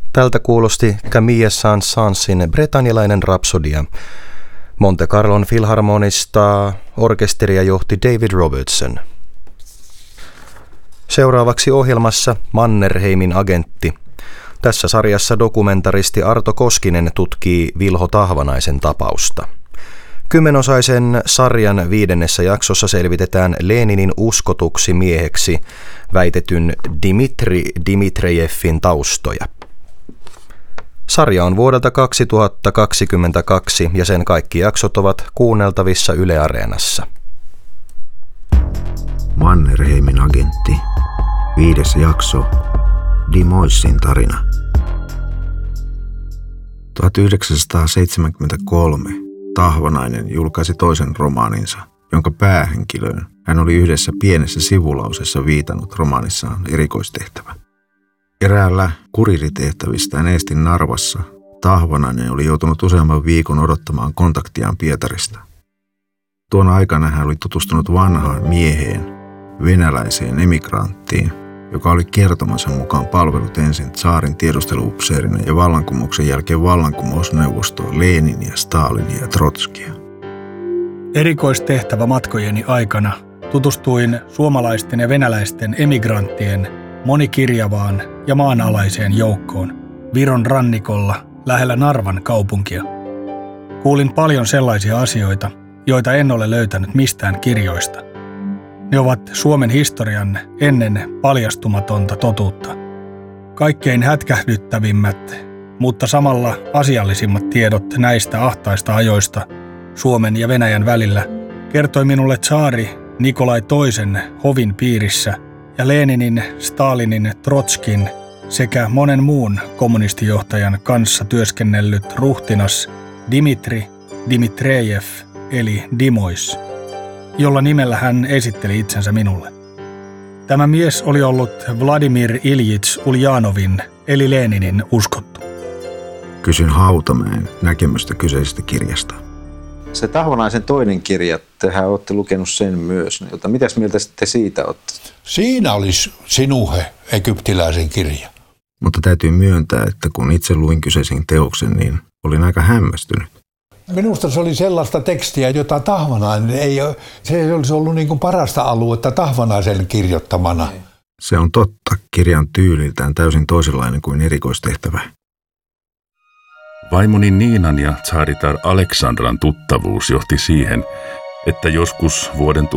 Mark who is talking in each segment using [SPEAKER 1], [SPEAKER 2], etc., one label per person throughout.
[SPEAKER 1] Tältä kuulosti Camille Saint-Saënsin britannialainen rapsodia. Monte Carlon Filharmonista orkesteria johti David Robertson. Seuraavaksi ohjelmassa Mannerheimin agentti. Tässä sarjassa dokumentaristi Arto Koskinen tutkii Vilho Tahvanaisen tapausta. 10-osaisen sarjan 5. jaksossa selvitetään Leninin uskotuksi mieheksi väitetyn Dmitri Dmitrijevin taustoja. Sarja on vuodelta 2022 ja sen kaikki jaksot ovat kuunneltavissa Yle Areenassa.
[SPEAKER 2] Mannerheimin agentti. 5. jakso. Dimoissin tarina. 1973 Tahvanainen julkaisi toisen romaaninsa, jonka päähenkilöön hän oli yhdessä pienessä sivulausessa viitannut romaanissaan erikoistehtävä. Eräällä kuriritehtävistään Eestin Narvassa Tahvanainen oli joutunut useamman viikon odottamaan kontaktiaan Pietarista. Tuona aikana hän oli tutustunut vanhaan mieheen, venäläiseen emigranttiin, joka oli kertomansa mukaan palvellut ensin tsaarin tiedusteluupseerina ja vallankumouksen jälkeen vallankumousneuvostoa Leninia, Stalinia ja Trotskia.
[SPEAKER 3] Erikoistehtävä matkojeni aikana tutustuin suomalaisten ja venäläisten emigranttien monikirjavaan ja maanalaiseen joukkoon Viron rannikolla lähellä Narvan kaupunkia. Kuulin paljon sellaisia asioita, joita en ole löytänyt mistään kirjoista. Ne ovat Suomen historian ennen paljastumatonta totuutta. Kaikkein hätkähdyttävimmät, mutta samalla asiallisimmat tiedot näistä ahtaista ajoista Suomen ja Venäjän välillä kertoi minulle tsaari Nikolai II hovin piirissä ja Leninin, Stalinin, Trotskin sekä monen muun kommunistijohtajan kanssa työskennellyt ruhtinas Dmitri Dmitrijev eli Dimois, jolla nimellä hän esitteli itsensä minulle. Tämä mies oli ollut Vladimir Iljits Uljanovin eli Leninin uskottu.
[SPEAKER 2] Kysyn Hautamäen näkemystä kyseisestä kirjasta.
[SPEAKER 4] Se Tahvanaisen toinen kirja, tehän olette lukenut sen myös. Mitäs mieltä te siitä olette?
[SPEAKER 5] Siinä olisi Sinuhe, egyptiläisen kirja.
[SPEAKER 2] Mutta täytyy myöntää, että kun itse luin kyseisen teoksen, niin olin aika hämmästynyt.
[SPEAKER 5] Minusta se oli sellaista tekstiä, jota Tahvanainen se olisi ollut niin kuin parasta aluetta Tahvanaisen kirjoittamana.
[SPEAKER 2] Se on totta. Kirja on tyyliltään täysin toisenlainen kuin erikoistehtävä.
[SPEAKER 6] Vaimoni Niinan ja tsaaritar Aleksandran tuttavuus johti siihen, että joskus vuoden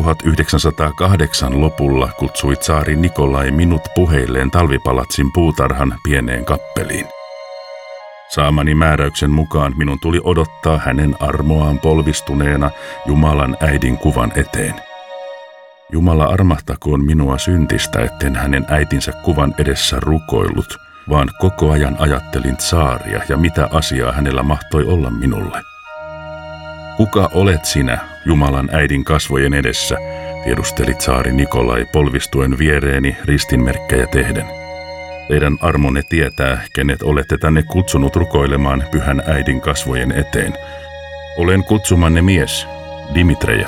[SPEAKER 6] 1908 lopulla kutsui tsaari Nikolai minut puheilleen Talvipalatsin puutarhan pieneen kappeliin. Saamani määräyksen mukaan minun tuli odottaa hänen armoaan polvistuneena Jumalan äidin kuvan eteen. Jumala armahtakoon minua syntistä, etten hänen äitinsä kuvan edessä rukoillut, vaan koko ajan ajattelin tsaaria ja mitä asiaa hänellä mahtoi olla minulle. Kuka olet sinä, Jumalan äidin kasvojen edessä, tiedusteli tsaari Nikolai polvistuen viereeni ristinmerkkejä tehden. Teidän armonne tietää, kenet olette tänne kutsunut rukoilemaan pyhän äidin kasvojen eteen. Olen kutsumanne mies, Dmitrijev.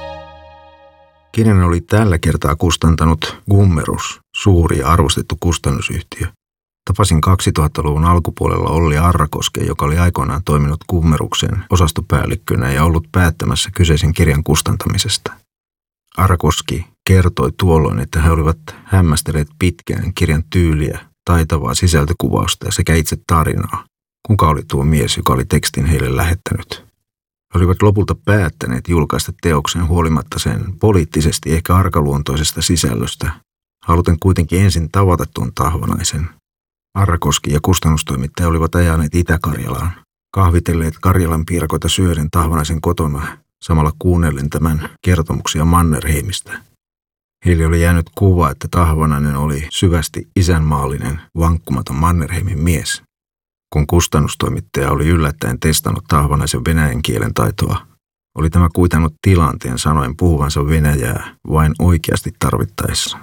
[SPEAKER 2] Kirjan oli tällä kertaa kustantanut Gummerus, suuri ja arvostettu kustannusyhtiö. Tapasin 2000-luvun alkupuolella Olli Arrakosken, joka oli aikoinaan toiminut Gummeruksen osastopäällikkönä ja ollut päättämässä kyseisen kirjan kustantamisesta. Arrakoski kertoi tuolloin, että he olivat hämmästelleet pitkään kirjan tyyliä, taitavaa sisältökuvausta sekä itse tarinaa. Kuka oli tuo mies, joka oli tekstin heille lähettänyt? He olivat lopulta päättäneet julkaista teoksen huolimatta sen poliittisesti ehkä arkaluontoisesta sisällöstä, haluten kuitenkin ensin tavata tuon Tahvanaisen. Arrakoski ja kustannustoimittaja olivat ajaneet Itä-Karjalaan, kahvitelleet Karjalan piirakoita syöden Tahvanaisen kotona, samalla kuunnellen tämän kertomuksia Mannerheimistä. Heille oli jäänyt kuva, että Tahvanainen oli syvästi isänmaallinen, vankkumaton Mannerheimin mies. Kun kustannustoimittaja oli yllättäen testannut Tahvanaisen venäjän kielen taitoa, oli tämä kuitannut tilanteen sanoen puhuvansa venäjää vain oikeasti tarvittaessa.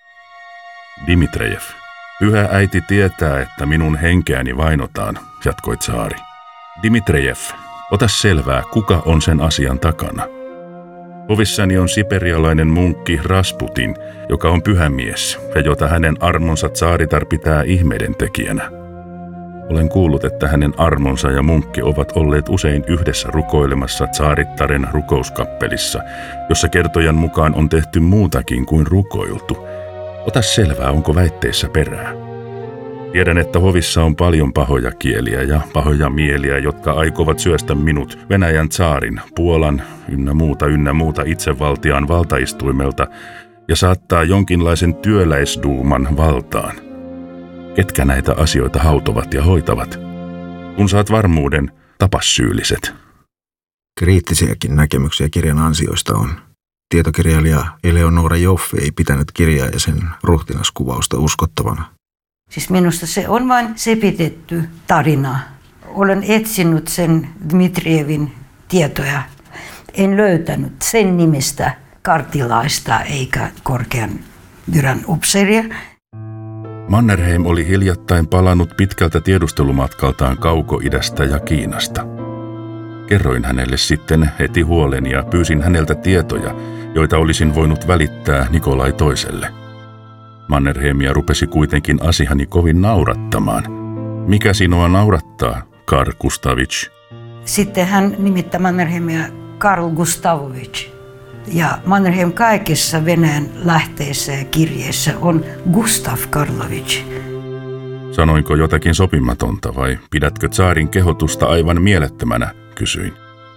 [SPEAKER 6] Dmitrijev, pyhä äiti tietää, että minun henkeäni vainotaan, jatkoi tsaari. Dmitrijev, ota selvää, kuka on sen asian takana. Hovissani on siperialainen munkki Rasputin, joka on pyhä mies ja jota hänen armonsa tsaaritar pitää ihmeiden tekijänä. Olen kuullut, että hänen armonsa ja munkki ovat olleet usein yhdessä rukoilemassa Tsaarittaren rukouskappelissa, jossa kertojan mukaan on tehty muutakin kuin rukoiltu. Ota selvää, onko väitteissä perää. Tiedän, että hovissa on paljon pahoja kieliä ja pahoja mieliä, jotka aikovat syöstä minut Venäjän tsaarin, Puolan ynnä muuta itsevaltiaan valtaistuimelta ja saattaa jonkinlaisen työläisduuman valtaan. Ketkä näitä asioita hautovat ja hoitavat? Kun saat varmuuden, tapa syylliset.
[SPEAKER 2] Kriittisiäkin näkemyksiä kirjan ansioista on. Tietokirjailija Eleonora Joffe ei pitänyt kirjaa ja sen ruhtinaskuvausta uskottavana.
[SPEAKER 7] Siis minusta se on vain sepitetty tarina. Olen etsinyt sen Dmitrievin tietoja. En löytänyt sen nimistä kartilaista eikä korkean viran upseeria.
[SPEAKER 6] Mannerheim oli hiljattain palannut pitkältä tiedustelumatkaltaan Kauko-idästä ja Kiinasta. Kerroin hänelle sitten heti huolen ja pyysin häneltä tietoja, joita olisin voinut välittää Nikolai toiselle. Mannerheimia rupesi kuitenkin asiani kovin naurattamaan. Mikä sinua naurattaa, Karl Gustavich?
[SPEAKER 7] Sitten hän nimittää Mannerheimia Karl Gustavovich. Ja Mannerheim kaikissa Venäjän lähteissä ja kirjeissä on Gustav Karlovich.
[SPEAKER 6] Sanoinko jotakin sopimatonta vai pidätkö tsaarin kehotusta aivan mielettömänä, kysyin.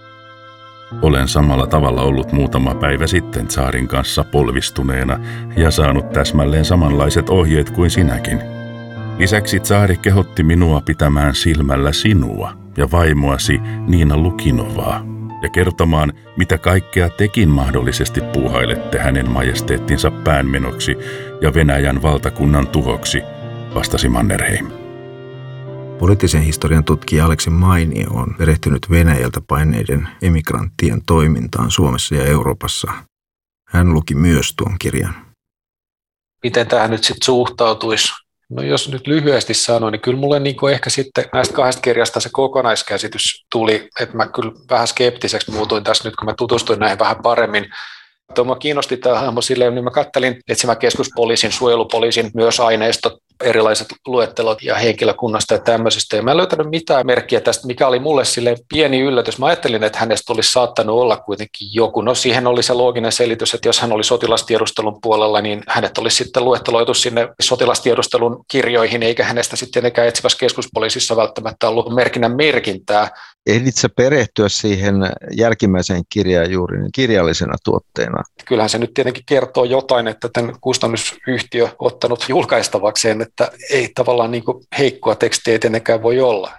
[SPEAKER 6] Olen samalla tavalla ollut muutama päivä sitten tsaarin kanssa polvistuneena ja saanut täsmälleen samanlaiset ohjeet kuin sinäkin. Lisäksi tsaari kehotti minua pitämään silmällä sinua ja vaimoasi Niina Lukinovaa ja kertomaan, mitä kaikkea tekin mahdollisesti puuhailette hänen majesteettinsa päänmenoksi ja Venäjän valtakunnan tuhoksi, vastasi Mannerheim.
[SPEAKER 2] Poliittisen historian tutkija Aleksi Mainio on perehtynyt Venäjältä paineiden emigranttien toimintaan Suomessa ja Euroopassa. Hän luki myös tuon kirjan.
[SPEAKER 8] Miten tähän nyt sitten suhtautuisi? No jos nyt lyhyesti sanoin, niin kyllä mulle niin ehkä sitten näistä kahdesta kirjasta se kokonaiskäsitys tuli, että mä kyllä vähän skeptiseksi muutuin tässä nyt, kun mä tutustuin näihin vähän paremmin. Mua kiinnosti tämä hahmo silleen, niin mä kattelin etsimään keskuspoliisin, suojelupoliisin myös aineistot, erilaiset luettelot ja henkilökunnasta ja tämmöisestä. Ja mä en löytänyt mitään merkkiä tästä, mikä oli mulle silleen pieni yllätys. Mä ajattelin, että hänestä olisi saattanut olla kuitenkin joku. No siihen oli se looginen selitys, että jos hän oli sotilastiedustelun puolella, niin hänet olisi sitten luetteloitu sinne sotilastiedustelun kirjoihin, eikä hänestä sitten tietenkään etsivässä keskuspoliisissa välttämättä ollut merkinnän merkintää.
[SPEAKER 4] Ehdit sä perehtyä siihen jälkimmäiseen kirjaan juuri niin kirjallisena tuotteena?
[SPEAKER 8] Kyllähän se nyt tietenkin kertoo jotain, että tämän kustannusyhtiö ottanut julkaistavakseen, että ei tavallaan niin kuin heikkoa tekstiä tietenkään voi olla.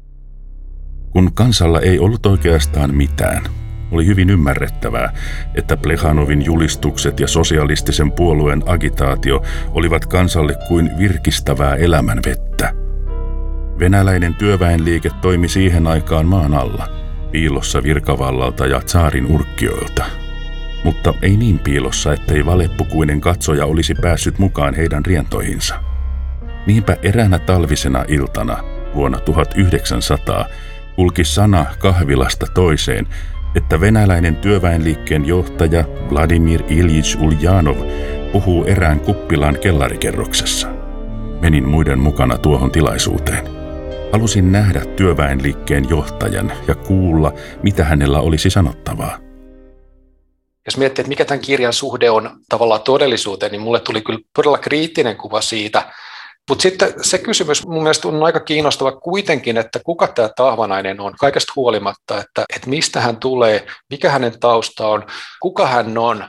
[SPEAKER 6] Kun kansalla ei ollut oikeastaan mitään, oli hyvin ymmärrettävää, että Plehanovin julistukset ja sosialistisen puolueen agitaatio olivat kansalle kuin virkistävää elämänvettä. Venäläinen työväenliike toimi siihen aikaan maan alla, piilossa virkavallalta ja tsaarin urkkioilta. Mutta ei niin piilossa, ettei valepukuinen katsoja olisi päässyt mukaan heidän rientoihinsa. Niinpä eräänä talvisena iltana vuonna 1900 kulki sana kahvilasta toiseen, että venäläinen työväenliikkeen johtaja Vladimir Iljitš Uljanov puhuu erään kuppilan kellarikerroksessa. Menin muiden mukana tuohon tilaisuuteen. Halusin nähdä työväenliikkeen johtajan ja kuulla, mitä hänellä olisi sanottavaa.
[SPEAKER 8] Jos miettii, että mikä tämän kirjan suhde on tavallaan todellisuuteen, niin mulle tuli kyllä todella kriittinen kuva siitä. Mutta sitten se kysymys mun mielestä on aika kiinnostava kuitenkin, että kuka tämä Tahvanainen on kaikesta huolimatta, että mistä hän tulee, mikä hänen tausta on, kuka hän on.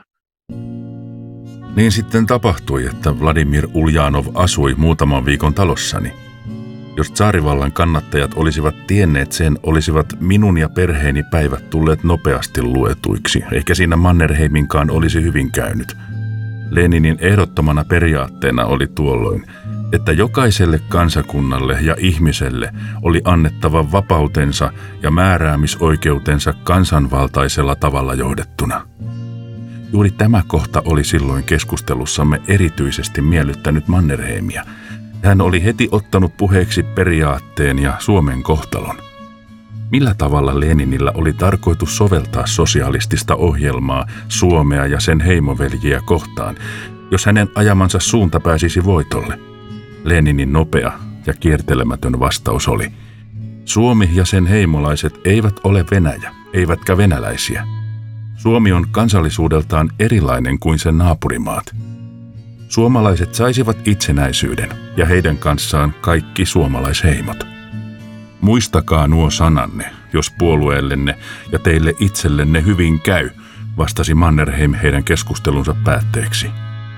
[SPEAKER 6] Niin sitten tapahtui, että Vladimir Uljanov asui muutaman viikon talossani. Jos tsaarivallan kannattajat olisivat tienneet sen, olisivat minun ja perheeni päivät tulleet nopeasti luetuiksi, eikä siinä Mannerheiminkaan olisi hyvin käynyt. Leninin ehdottomana periaatteena oli tuolloin, että jokaiselle kansakunnalle ja ihmiselle oli annettava vapautensa ja määräämisoikeutensa kansanvaltaisella tavalla johdettuna. Juuri tämä kohta oli silloin keskustelussamme erityisesti miellyttänyt Mannerheimia. Hän oli heti ottanut puheeksi periaatteen ja Suomen kohtalon. Millä tavalla Leninillä oli tarkoitus soveltaa sosialistista ohjelmaa Suomea ja sen heimoveljiä kohtaan, jos hänen ajamansa suunta pääsisi voitolle? Leninin nopea, ja kiertelemätön vastaus oli: Suomi ja sen heimolaiset eivät ole Venäjä, eivätkä venäläisiä. Suomi on kansallisuudeltaan erilainen kuin sen naapurimaat. Suomalaiset saisivat itsenäisyyden ja heidän kanssaan kaikki suomalaisheimot. Muistakaa nuo sananne, jos puolueellenne ja teille itsellenne hyvin käy, vastasi Mannerheim heidän keskustelunsa päätteeksi.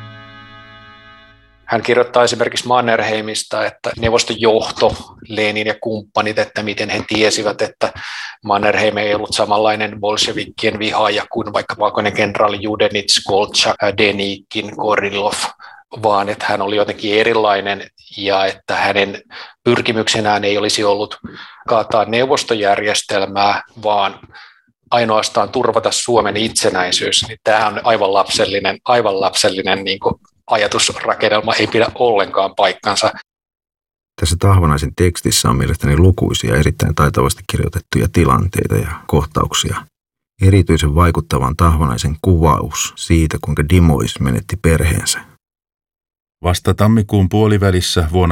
[SPEAKER 8] Hän kirjoittaa esimerkiksi Mannerheimista, että neuvoston johto, Lenin ja kumppanit, että miten he tiesivät, että Mannerheim ei ollut samanlainen bolshevikkien vihaaja kuin vaikka valkoinen kenraali Judenits, Koltšak, Denikin, Kornilov, vaan että hän oli jotenkin erilainen ja että hänen pyrkimyksenään ei olisi ollut kaataa neuvostojärjestelmää, vaan ainoastaan turvata Suomen itsenäisyys. Niin tämä on aivan lapsellinen niin kuin ajatusrakennelma, ei pidä ollenkaan paikkansa.
[SPEAKER 2] Tässä Tahvanaisen tekstissä on mielestäni lukuisia erittäin taitavasti kirjoitettuja tilanteita ja kohtauksia. Erityisen vaikuttavan Tahvanaisen kuvaus siitä, kuinka Dimois menetti perheensä.
[SPEAKER 6] Vasta tammikuun puolivälissä vuonna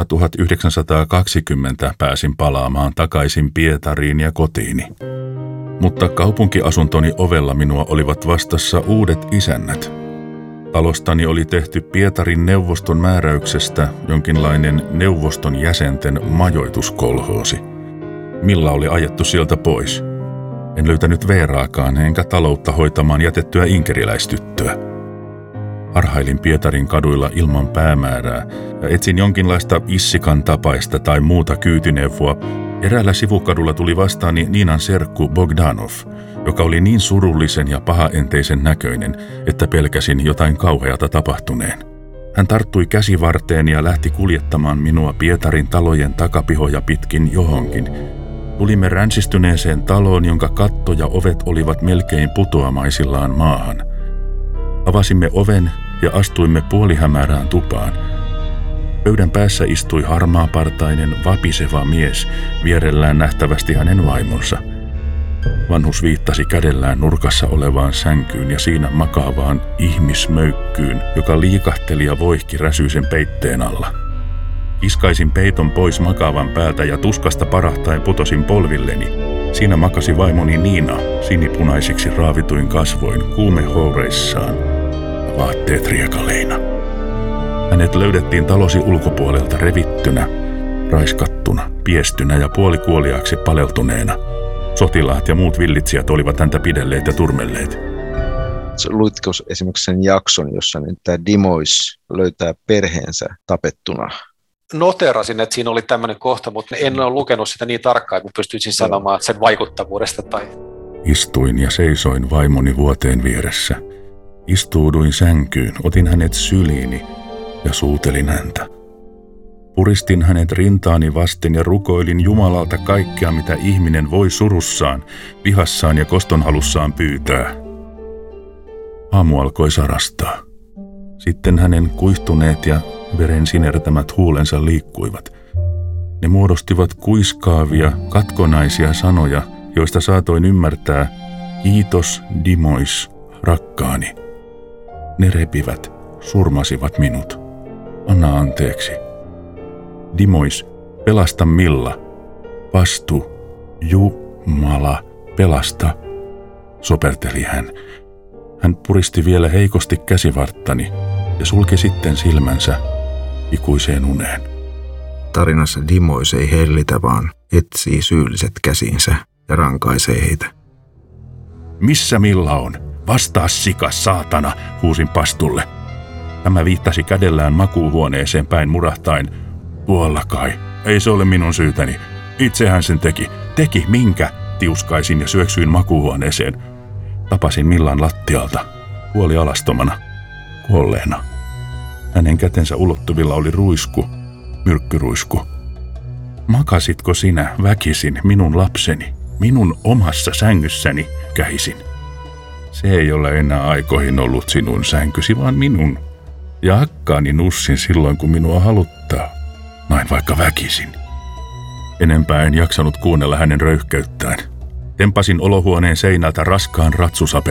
[SPEAKER 6] 1920 pääsin palaamaan takaisin Pietariin ja kotiini. Mutta kaupunkiasuntoni ovella minua olivat vastassa uudet isännät. Talostani oli tehty Pietarin neuvoston määräyksestä jonkinlainen neuvoston jäsenten majoituskolhoosi. Milla oli ajettu sieltä pois. En löytänyt Veeraakaan enkä taloutta hoitamaan jätettyä inkeriläistyttöä. Harhailin Pietarin kaduilla ilman päämäärää ja etsin jonkinlaista Issikan tapaista tai muuta kyytineuvoa. Eräällä sivukadulla tuli vastaani Niinan serkku Bogdanov, joka oli niin surullisen ja pahaenteisen näköinen, että pelkäsin jotain kauheata tapahtuneen. Hän tarttui käsivarteen ja lähti kuljettamaan minua Pietarin talojen takapihoja pitkin johonkin. Tulimme ränsistyneeseen taloon, jonka katto ja ovet olivat melkein putoamaisillaan maahan. Avasimme oven ja astuimme puolihämärään tupaan. Pöydän päässä istui harmaapartainen, vapiseva mies, vierellään nähtävästi hänen vaimonsa. Vanhus viittasi kädellään nurkassa olevaan sänkyyn ja siinä makaavaan ihmismöykkyyn, joka liikahteli ja voihki räsyisen peitteen alla. Kiskaisin peiton pois makaavan päältä ja tuskasta parahtaen putosin polvilleni. Siinä makasi vaimoni Niina, sinipunaisiksi raavituin kasvoin, kuumehoureissaan, vaatteet riekaleina. Hänet löydettiin talosi ulkopuolelta revittynä, raiskattuna, piestynä ja puolikuoliaaksi paleltuneena. Sotilaat ja muut villitsijät olivat häntä pidelleet ja turmelleet.
[SPEAKER 4] Luitko esimerkiksi sen jakson, jossa tämä Dimois löytää perheensä tapettuna?
[SPEAKER 8] Noterasin, että siinä oli tämmöinen kohta, mutta en ole lukenut sitä niin tarkkaan, kun pystyisin sanomaan sen vaikuttavuudesta.
[SPEAKER 6] Istuin ja seisoin vaimoni vuoteen vieressä. Istuuduin sänkyyn, otin hänet syliini ja suutelin häntä. Puristin hänet rintaani vasten ja rukoilin Jumalalta kaikkea, mitä ihminen voi surussaan, vihassaan ja kostonhalussaan pyytää. Aamu alkoi sarastaa. Sitten hänen kuihtuneet ja veren sinertämät huulensa liikkuivat. Ne muodostivat kuiskaavia, katkonaisia sanoja, joista saatoin ymmärtää: kiitos Dimois, rakkaani. Ne repivät, surmasivat minut. Anna anteeksi. Dimois, pelasta Milla. Vastu, Jumala, pelasta, soperteli hän. Hän puristi vielä heikosti käsivarttani ja sulki sitten silmänsä ikuiseen uneen.
[SPEAKER 2] Tarinassa Dimois ei hellitä, vaan etsii syylliset käsiinsä ja rankaisee heitä.
[SPEAKER 6] Missä Milla on? Vastaa sika, saatana, huusin pastulle. Tämä viittasi kädellään makuuhuoneeseen päin murahtain. Tuolla kai. Ei se ole minun syytäni. Itsehän sen teki. Teki minkä? Tiuskaisin ja syöksyin makuuhuoneeseen. Tapasin Millan lattialta, puoli alastomana, kuolleena. Hänen kätensä ulottuvilla oli ruisku, myrkkyruisku. Makasitko sinä väkisin minun lapseni, minun omassa sängyssäni, kähisin. Se ei ole enää aikoihin ollut sinun sänkysi, vaan minun. Ja hakkaani nussin silloin, kun minua haluttaa. Näin vaikka väkisin. Enempää en jaksanut kuunnella hänen röyhkeyttään. Tempasin olohuoneen seinältä raskaan ratsusapetin.